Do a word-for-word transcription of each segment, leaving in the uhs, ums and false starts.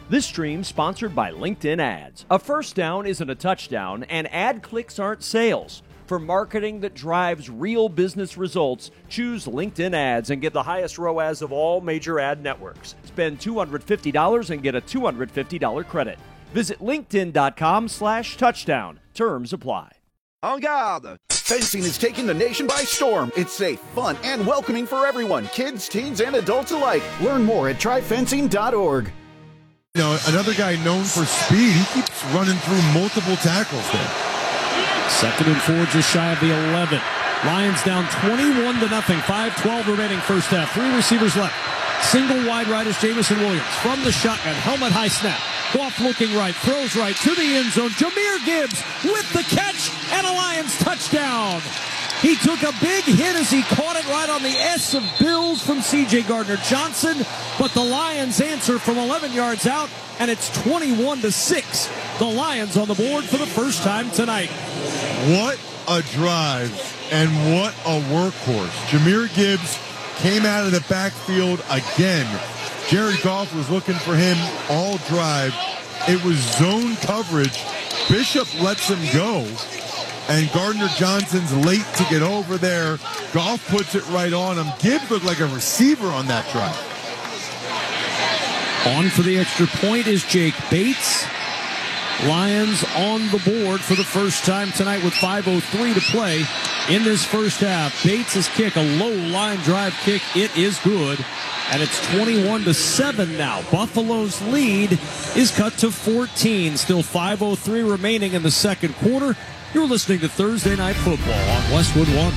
This stream sponsored by LinkedIn Ads. A first down isn't a touchdown, and ad clicks aren't sales. For marketing that drives real business results, choose LinkedIn Ads and get the highest R O A S of all major ad networks. Spend two hundred fifty dollars and get a two hundred fifty dollars credit. Visit linkedin.com slash touchdown. Terms apply. En garde! Fencing is taking the nation by storm. It's safe, fun, and welcoming for everyone, kids, teens, and adults alike. Learn more at try fencing dot org. You know, another guy known for speed, he keeps running through multiple tackles there. Second and four, just shy of the eleven. Lions down twenty-one to nothing. five twelve remaining first half. Three receivers left. Single wide right is Jameson Williams from the shotgun. Helmet high snap. Goff looking right. Throws right to the end zone. Jahmyr Gibbs with the catch and a Lions touchdown. He took a big hit as he caught it right on the S of Bills from C J Gardner-Johnson, but the Lions answer from eleven yards out, and it's twenty-one to six. The Lions on the board for the first time tonight. What a drive and what a workhorse. Jahmyr Gibbs came out of the backfield again. Jared Goff was looking for him all drive. It was zone coverage. Bishop lets him go. And Gardner-Johnson's late to get over there. Goff puts it right on him. Gibbs looked like a receiver on that drive. On for the extra point is Jake Bates. Lions on the board for the first time tonight with five oh three to play in this first half. Bates' kick, a low line drive kick. It is good. And it's twenty-one to seven now. Buffalo's lead is cut to fourteen. Still five oh three remaining in the second quarter. You're listening to Thursday Night Football on Westwood One.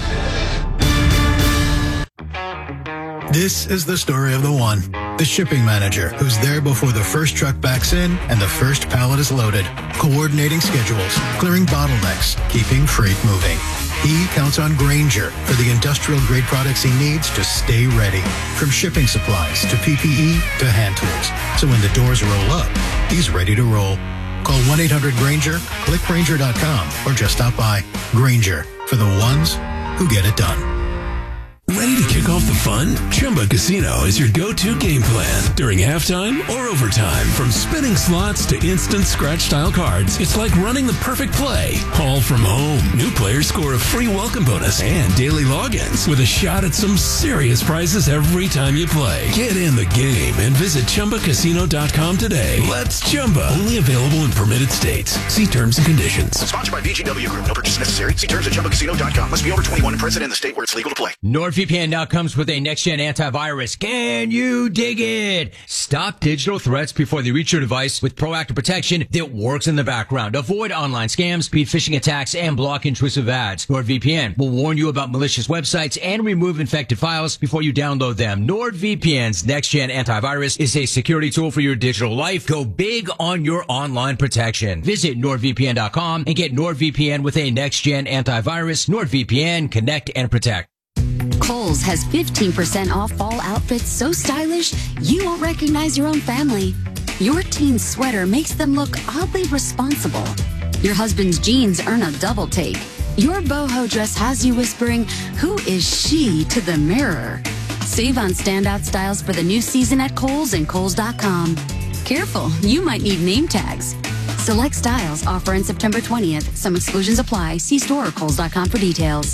This is the story of the one. The shipping manager who's there before the first truck backs in and the first pallet is loaded. Coordinating schedules, clearing bottlenecks, keeping freight moving. He counts on Grainger for the industrial-grade products he needs to stay ready. From shipping supplies to P P E to hand tools. So when the doors roll up, he's ready to roll. Call one eight hundred Grainger, click Grainger dot com, or just stop by. Grainger, for the ones who get it done. Ready to kick off the fun? Chumba Casino is your go-to game plan. During halftime or overtime, from spinning slots to instant scratch-style cards, it's like running the perfect play, all from home. New players score a free welcome bonus and daily logins with a shot at some serious prizes every time you play. Get in the game and visit Chumba Casino dot com today. Let's Chumba. Only available in permitted states. See terms and conditions. Sponsored by V G W Group. No purchase necessary. See terms at Chumba Casino dot com. Must be over twenty-one and present in the state where it's legal to play. NordVPN now comes with a next-gen antivirus. Can you dig it? Stop digital threats before they reach your device with proactive protection that works in the background. Avoid online scams, speed phishing attacks, and block intrusive ads. NordVPN will warn you about malicious websites and remove infected files before you download them. NordVPN's next-gen antivirus is a security tool for your digital life. Go big on your online protection. Visit Nord V P N dot com and get NordVPN with a next-gen antivirus. NordVPN, connect and protect. Kohl's has fifteen percent off fall outfits so stylish you won't recognize your own family. Your teen's sweater makes them look oddly responsible. Your husband's jeans earn a double take. Your boho dress has you whispering, "Who is she?" to the mirror. Save on standout styles for the new season at Kohl's and Kohl's dot com. Careful, you might need name tags. Select styles offer on September twentieth. Some exclusions apply. See store or Kohl's dot com for details.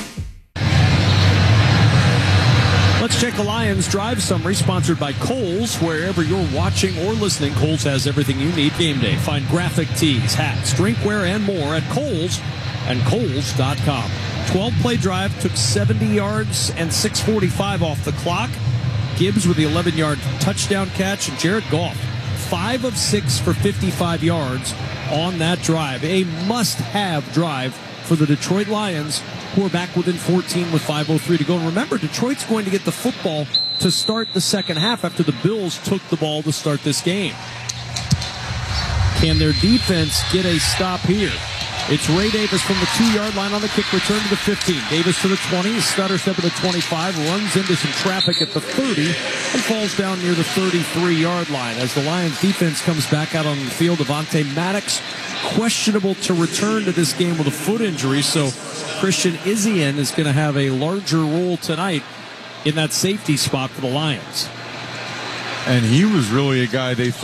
Let's check the Lions drive summary, sponsored by Kohl's. Wherever you're watching or listening, Kohl's has everything you need game day. Find graphic tees, hats, drinkware, and more at Kohl's and Kohl's dot com. twelve-play drive took seventy yards and six forty-five off the clock. Gibbs with the eleven-yard touchdown catch, and Jared Goff, five of six for fifty-five yards on that drive. A must-have drive for the Detroit Lions, who are back within fourteen with five oh three to go. And remember, Detroit's going to get the football to start the second half after the Bills took the ball to start this game. Can their defense get a stop here? It's Ray Davis from the two-yard line on the kick return to the fifteen. Davis to the twenty, stutter step at the twenty-five, runs into some traffic at the thirty, and falls down near the thirty-three-yard line. As the Lions defense comes back out on the field, Avonte Maddox questionable to return to this game with a foot injury, so Christian Izien is going to have a larger role tonight in that safety spot for the Lions. And he was really a guy they